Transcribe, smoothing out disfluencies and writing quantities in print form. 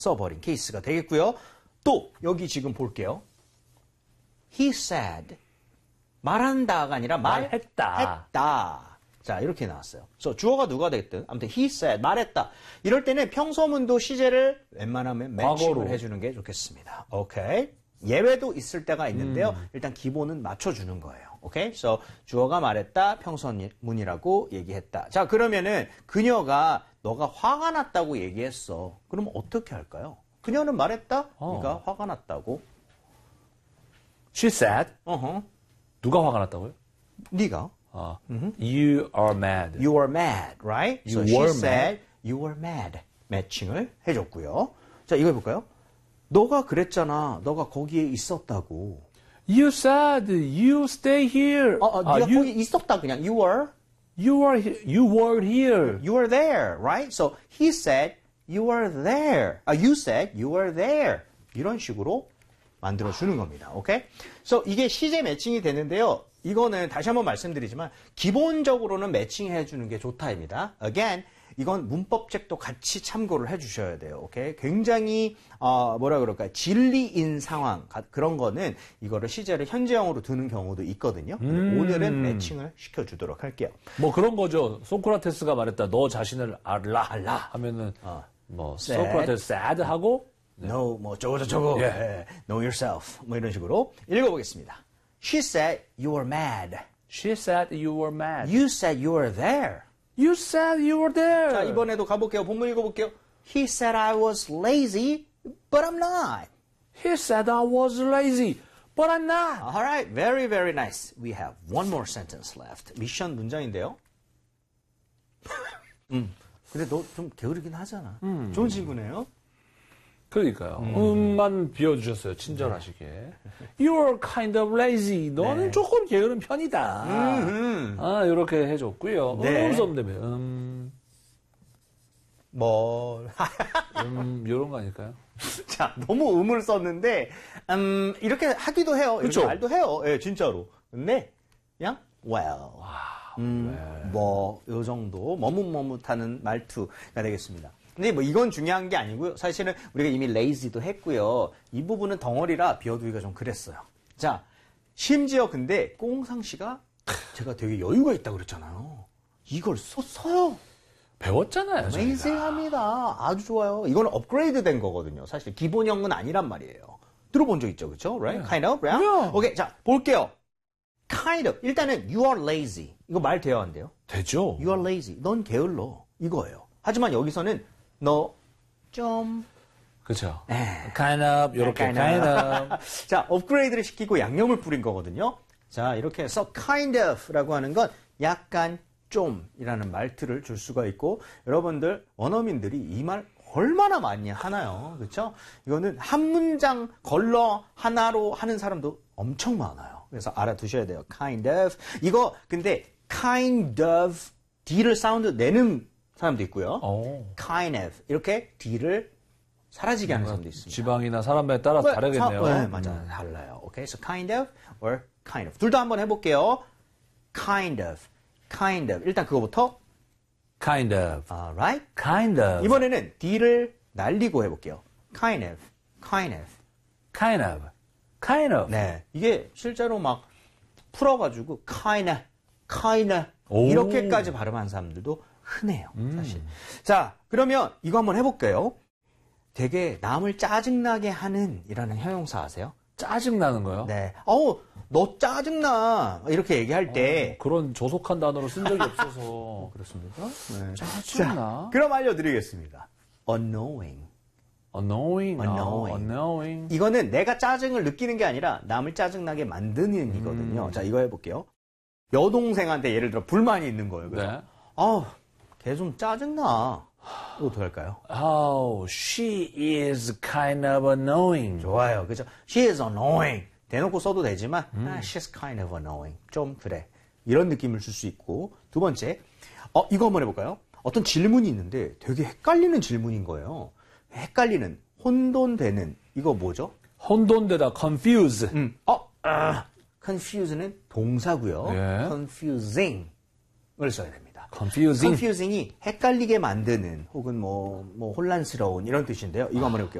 써버린 케이스가 되겠고요. 또 여기 지금 볼게요. He said. 말한다가 아니라 말했다. 했다. 자, 이렇게 나왔어요. 그래서 주어가 누가 됐든 아무튼 he said, 말했다. 이럴 때는 평소문도 시제를 웬만하면 매칭을 해주는 게 좋겠습니다. 오케이. 예외도 있을 때가 있는데요. 일단 기본은 맞춰주는 거예요. 오케이. 그래서 주어가 말했다, 평소문이라고 얘기했다. 자, 그러면은 그녀가 너가 화가 났다고 얘기했어. 그러면 어떻게 할까요? 그녀는 말했다, 네가 화가 났다고. She said. 누가 화가 났다고요? 네가. You are mad. You are mad, right? You so were she said, you were mad. 매칭을 해줬고요. 자, 이거 해볼까요? 너가 그랬잖아. 너가 거기에 있었다고. You said you stay here. 네가 거기 있었다 그냥. You were here. You were there, right? So he said you were there. You said you were there. 이런 식으로 만들어주는 겁니다. 오케이? So 이게 시제 매칭이 되는데요. 이거는 다시 한번 말씀드리지만 기본적으로는 매칭해주는 게 좋다입니다. Again, 이건 문법책도 같이 참고를 해주셔야 돼요. 오케이? 굉장히 뭐라 그럴까요? 진리인 상황 그런 거는 이거를 시제를 현재형으로 두는 경우도 있거든요. 오늘은 매칭을 시켜주도록 할게요. 뭐 그런 거죠. 소크라테스가 말했다. 너 자신을 알라 하면은 뭐 소크라테스 sad 하고 No, 뭐 저거. Yeah. Know yourself. 뭐 이런 식으로 읽어보겠습니다. She said you were mad. She said you were mad. You said you were there. You said you were there. 자, 이번에도 가볼게요. 본문 읽어볼게요. He said I was lazy, but I'm not. He said I was lazy, but I'm not. All right, very, very nice. We have one more sentence left. 미션 문장인데요. 근데 너 좀 게으르긴 하잖아. 좋은 친구네요. 그러니까요. 만 비워주셨어요. 친절하시게. You're kind of lazy. 너는 조금 게으른 편이다. 이렇게 해줬고요. 네. 없는데 뭐 이런 거 아닐까요? 자, 너무 음을 썼는데 이렇게 하기도 해요. 이렇게 그쵸? 말도 해요. 예, 진짜로. 근데 그냥 well. 뭐 요 정도 머뭇머뭇하는 말투가 되겠습니다. 근데 뭐 이건 중요한 게 아니고요. 사실은 우리가 이미 lazy도 했고요. 이 부분은 덩어리라 비워두기가 좀 그랬어요. 자, 심지어 근데 꽁상 씨가 제가 되게 여유가 있다고 그랬잖아요. 이걸 썼어요. 배웠잖아요. amazing합니다. 아주 좋아요. 이거는 업그레이드 된 거거든요. 사실 기본형은 아니란 말이에요. 들어본 적 있죠, 그렇죠? Right? Kind of, right? Yeah. 오케이, 자 볼게요. Kind of. 일단은 you are lazy. 이거 말 돼야 한대요. 되죠. You are lazy. 넌 게을러. 이거예요. 하지만 여기서는 너 좀 그렇죠. kind of 이렇게 kind of. 자, 업그레이드를 시키고 양념을 뿌린 거거든요. 자, 이렇게 해서 kind of라고 하는 건 약간 좀이라는 말투를 줄 수가 있고 여러분들 원어민들이 이 말 얼마나 많이 하나요? 그렇죠? 이거는 한 문장 걸러 하나로 하는 사람도 엄청 많아요. 그래서 알아두셔야 돼요. kind of. 이거 근데 kind of D를 사운드 내는 사람도 있고요. kind of 이렇게 D를 사라지게 하는 사람도 있습니다. 지방이나 사람에 따라서 다르겠네요. 네, 맞아요. 달라요. 오케이, so kind of or kind of. 둘 다 한번 해볼게요. kind of. 일단 그거부터. kind of. Alright. kind of. 이번에는 D를 날리고 해볼게요. kind of. kind of. 네, 이게 실제로 막 풀어가지고 kind of 이렇게까지 발음하는 사람들도 흔해요, 사실. 자, 그러면 이거 한번 해볼게요. 되게 남을 짜증나게 하는 이라는 형용사 아세요? 짜증나는 거요? 네. 너 짜증나. 이렇게 얘기할 때. 그런 조속한 단어로 쓴 적이 없어서. 그렇습니까? 네. 짜증나? 자, 그럼 알려드리겠습니다. annoying. 이거는 내가 짜증을 느끼는 게 아니라 남을 짜증나게 만드는 이거든요. 자, 이거 해볼게요. 여동생한테 예를 들어 불만이 있는 거예요. 그래서 네. 걔 좀 짜증나. 이거 어떻게 할까요? Oh, she is kind of annoying. 좋아요. 그죠? She is annoying. 대놓고 써도 되지만, she's kind of annoying. 좀 그래. 이런 느낌을 줄 수 있고. 두 번째, 이거 한번 해볼까요? 어떤 질문이 있는데 되게 헷갈리는 질문인 거예요. 헷갈리는, 혼돈되는, 이거 뭐죠? 혼돈되다, confuse. confuse는 동사고요. 예. confusing을 써야 됩니다. confusing. confusing이 헷갈리게 만드는 혹은 뭐 혼란스러운 이런 뜻인데요. 이거 한번 해볼게요.